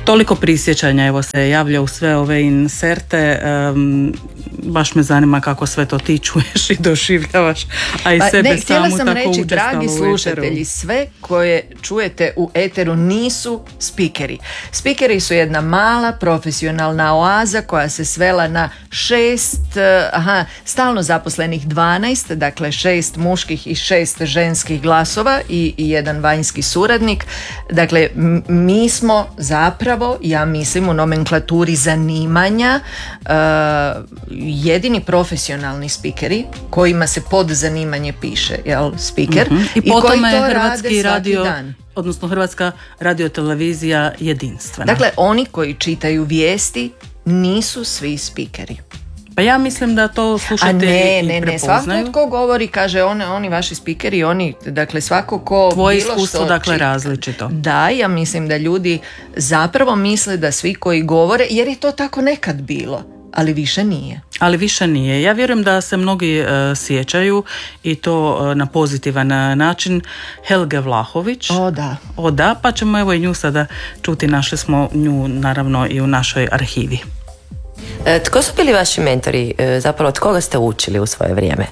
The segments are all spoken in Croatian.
Toliko prisjećanja evo se javlja u sve ove inserte, baš me zanima kako sve to ti čuješ i doživljavaš, a i sebe samu tako reći, dragi slušatelji, sve koje čujete u eteru nisu spikeri. Spikeri su jedna mala profesionalna oaza koja se svela na 6 stalno zaposlenih 12, dakle 6 muških i 6 ženskih glasova i jedan vanjski suradnik. Dakle, mi smo zapravo, ja mislim, u nomenklaturi zanimanja jedini profesionalni spikeri kojima se pod zanimanje piše, jel, spiker, i potom je Hrvatski radio, odnosno Hrvatska radiotelevizija jedinstvena. Dakle, oni koji čitaju vijesti nisu svi spikeri. Pa ja mislim da to slušatelji i prepoznaju. Svako tko govori kaže oni vaši spikeri, dakle svako ko tvoje iskustvo dakle različito. Da, ja mislim da ljudi zapravo misle da svi koji govore, jer je to tako nekad bilo, ali više nije. Ja vjerujem da se mnogi sjećaju i to na pozitivan način Helge Vlahović. O da, pa ćemo evo i nju sada čuti, našli smo nju naravno i u našoj arhivi. Tko su bili vaši mentori? Zapravo od koga ste učili u svoje vrijeme?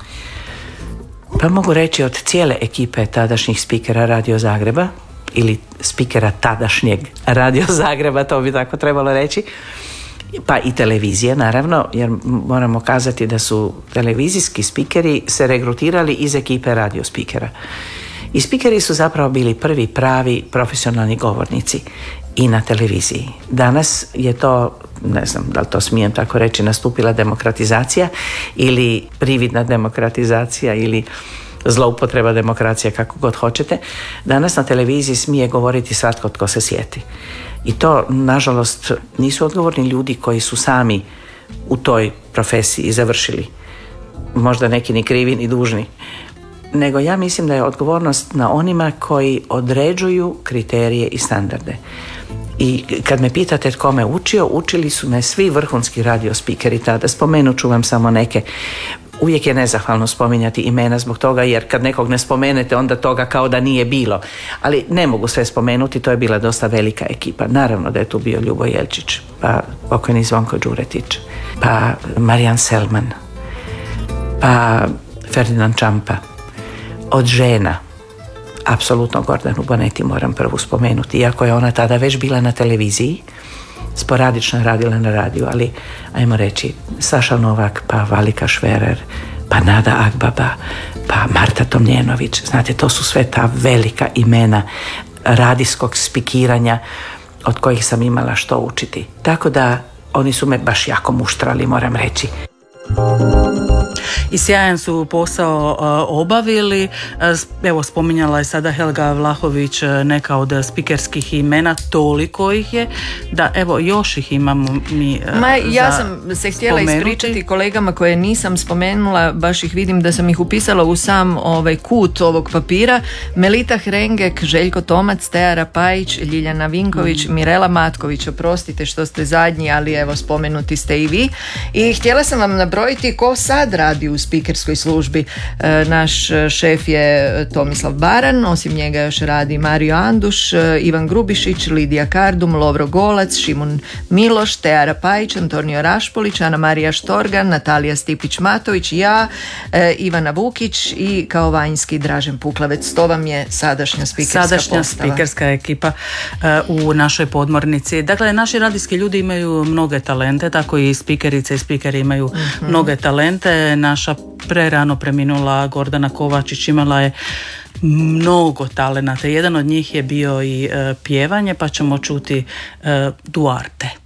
Pa mogu reći od cijele ekipe tadašnjih spikera Radio Zagreba ili spikera tadašnjeg Radio Zagreba, to bi tako trebalo reći, pa i televizije naravno, jer moramo kazati da su televizijski spikeri se regrutirali iz ekipe radio spikera. I spikeri su zapravo bili prvi pravi profesionalni govornici i na televiziji. Danas je to, ne znam da li to smijem tako reći, nastupila demokratizacija ili prividna demokratizacija ili zloupotreba demokracije, kako god hoćete. Danas na televiziji smije govoriti svatko tko se sjeti. I to, nažalost, nisu odgovorni ljudi koji su sami u toj profesiji završili. Možda neki ni krivi ni dužni. Nego ja mislim da je odgovornost na onima koji određuju kriterije i standarde. I kad me pitate tko me učio, učili su me svi vrhunski radio spikeri tada. Spomenut ću vam samo neke. Uvijek je nezahvalno spominjati imena zbog toga, jer kad nekog ne spomenete onda toga kao da nije bilo. Ali ne mogu sve spomenuti, to je bila dosta velika ekipa. Naravno da je tu bio Ljubo Jelčić, pa pokojni Zvonko Đuretić, pa Marijan Selman, pa Ferdinand Čampa. Od žena, apsolutno Gordanu Boneti moram prvu spomenuti, iako je ona tada već bila na televiziji, sporadično radila na radiju, ali ajmo reći Saša Novak, pa Valika Šverer, pa Nada Agbaba, pa Marta Tomljenović. Znate, to su sve ta velika imena radijskog spikiranja od kojih sam imala što učiti. Tako da oni su me baš jako muštrali, moram reći. I sjajan su posao obavili. Evo, spominjala je sada Helga Vlahović neka od spikerskih imena, toliko ih je da evo još ih imamo mi ja sam se htjela ispričati kolegama koje nisam spomenula, baš ih vidim da sam ih upisala u sam kut ovog papira. Melita Hrengek, Željko Tomac, Teja Pajić, Ljiljana Vinković, Mirela Matković, oprostite što ste zadnji, ali evo spomenuti ste i vi. I htjela sam vam nabrojiti ko sad radi u spikerskoj službi. Naš šef je Tomislav Baran, osim njega još radi Mario Anduš, Ivan Grubišić, Lidija Kardum, Lovro Golac, Šimun Miloš, Teja Pajić, Antonio Rašpolić, Ana Marija Štorgan, Natalija Stipić-Matović, ja, Ivana Vukić i kao vanjski Dražen Puklavec. To vam je sadašnja spikerska ekipa u našoj podmornici. Dakle, naši radijski ljudi imaju mnoge talente, tako i spikerice i spikeri imaju mnoge talente. Naša prerano preminula Gordana Kovačić imala je mnogo talenata. Jedan od njih je bio i pjevanje, pa ćemo čuti Duarte.